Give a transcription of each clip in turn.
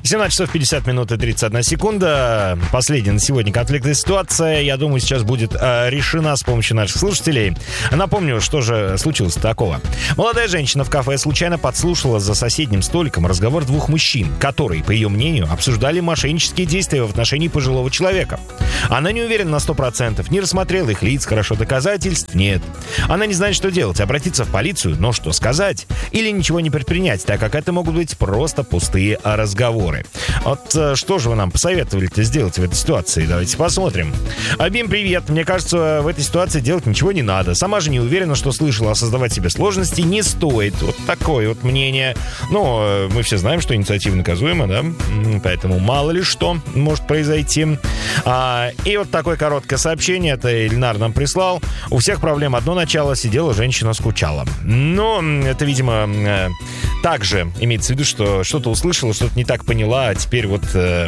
17 часов 50 минут и 31 секунда. Последняя на сегодня конфликтная ситуация. Я думаю, сейчас будет решена с помощью наших слушателей. Напомню, что же случилось такого. Молодая женщина в кафе случайно подслушала за соседним столиком разговор двух мужчин, которые, по ее мнению, обсуждали мошеннические действия в отношении пожилого человека. Она не уверена на 100%, не рассмотрела их лиц, хорошо, доказательств нет. Она не знает, что делать, обратиться в полицию, но что сказать? Или ничего не предпринять, так как это могут быть просто пустые разговоры. Вот что же вы нам посоветовали-то сделать в этой ситуации? Давайте посмотрим. Абим, привет. Мне кажется, в этой ситуации делать ничего не надо. Сама же не уверена, что слышала, а создавать себе сложности не стоит. Вот такое вот мнение. Но мы все знаем, что инициатива наказуема, да? Поэтому мало ли что может произойти. И вот такое короткое сообщение. Это Ильнар нам прислал. У всех проблем одно начало. Сидела женщина, скучала. Но это, видимо, также имеется в виду, что что-то услышала, что-то не так поняла, а теперь вот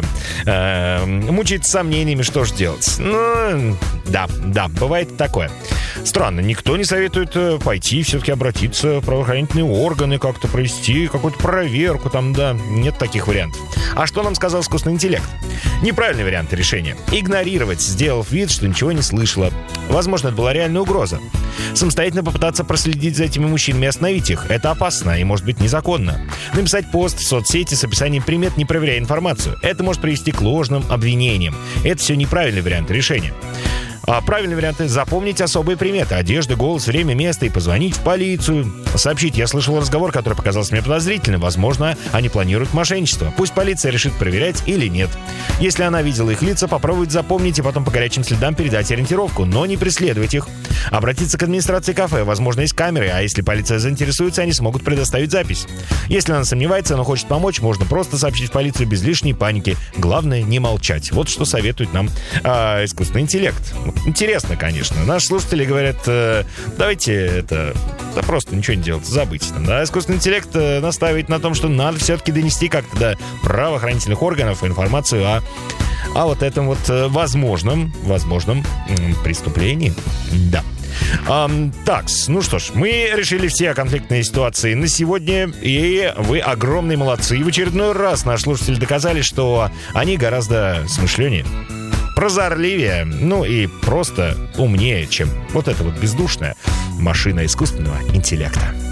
мучается сомнениями, что же делать. Ну, да, бывает такое. Странно, никто не советует пойти все-таки обратиться в правоохранительные органы, как-то провести какую-то проверку, там, да, нет таких вариантов. А что нам сказал искусственный интеллект? Неправильный вариант решения. Игнорировать, сделав вид, что ничего не слышала. Возможно, это была реальная угроза. Самостоятельно попытаться проследить за этими мужчинами и остановить их. Это опасно и может быть незаконно. Написать пост в соцсети с описанием примет, не проверяя информацию. Это может привести к ложным обвинениям. Это все неправильный вариант решения. Правильный вариант — запомнить особые приметы: одежда, голос, время, место, и позвонить в полицию. Сообщить: я слышал разговор, который показался мне подозрительным. Возможно, они планируют мошенничество. Пусть полиция решит, проверять или нет. Если она видела их лица, попробовать запомнить и потом по горячим следам передать ориентировку, но не преследовать их. Обратиться к администрации кафе. Возможно, есть камеры, а если полиция заинтересуется, они смогут предоставить запись. Если она сомневается, но хочет помочь, можно просто сообщить в полицию без лишней паники. Главное — не молчать. Вот что советует нам искусственный интеллект. Интересно, конечно. Наши слушатели говорят: давайте это... Да просто ничего не делать, забыть. Да, искусственный интеллект настаивает на том, что надо все-таки донести как-то до правоохранительных органов информацию о вот этом вот возможном преступлении. Да. Так, ну что ж, мы решили все конфликтные ситуации на сегодня, и вы огромные молодцы. И в очередной раз наши слушатели доказали, что они гораздо смышленнее, прозорливее, ну и просто умнее, чем вот эта вот бездушная машина искусственного интеллекта.